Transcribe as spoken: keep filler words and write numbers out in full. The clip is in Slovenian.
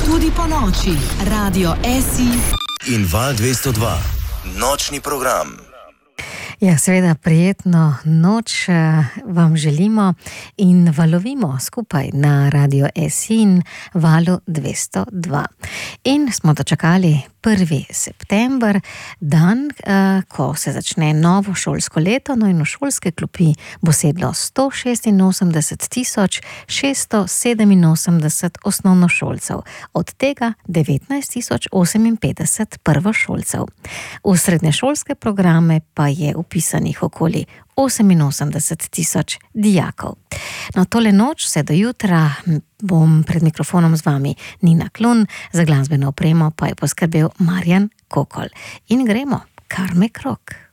Tudi po noči, Radio Esi in Val dvesto dva, nočni program. Ja, seveda, prijetno noč vam želimo in valovimo skupaj na Radio Esi in Valu dvesto dva. In smo dočakali prvi september, dan, ko se začne novo šolsko leto, no in v šolske klopi bo sedlo sto šestinosemdeset tisoč šeststo sedeminosemdeset osnovnošolcev, od tega devetnajst tisoč oseminpetdeset prvošolcev. V srednješolske programe pa je upisanih okoli oseminosemdeset tisoč dijakov. No, tole noč, vse do jutra, bom pred mikrofonom z vami Nina Klun, za glasbeno opremo pa je poskrbel Marjan Kokol. In gremo, kar me krog.